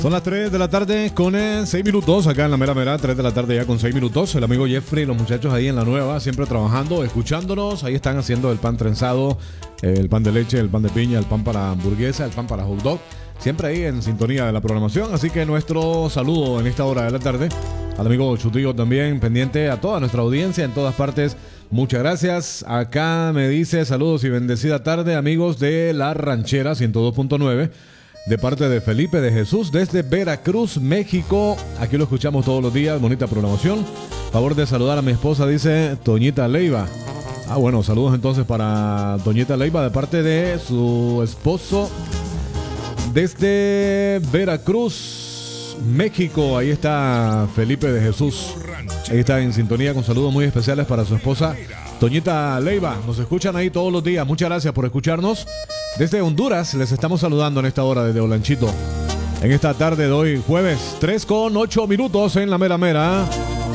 Son las 3 de la tarde con 6 minutos acá en la mera mera, 3 de la tarde ya con 6 minutos. El amigo Jeffrey y los muchachos ahí en la nueva, siempre trabajando, escuchándonos. Ahí están haciendo el pan trenzado, el pan de leche, el pan de piña, el pan para hamburguesa, el pan para hot dog. Siempre ahí en sintonía de la programación. Así que nuestro saludo en esta hora de la tarde al amigo Chutillo también, pendiente a toda nuestra audiencia en todas partes. Muchas gracias. Acá me dice saludos y bendecida tarde, amigos de La Ranchera 102.9. De parte de Felipe de Jesús desde Veracruz, México. Aquí lo escuchamos todos los días, bonita programación. Favor de saludar a mi esposa, dice Toñita Leiva. Bueno, saludos entonces para Toñita Leiva de parte de su esposo desde Veracruz, México. Ahí está Felipe de Jesús. Ahí está en sintonía con saludos muy especiales para su esposa Toñita Leiva. Nos escuchan ahí todos los días. Muchas gracias por escucharnos. Desde Honduras les estamos saludando en esta hora desde Olanchito. En esta tarde de hoy, jueves, 3 con 8 minutos en la mera mera.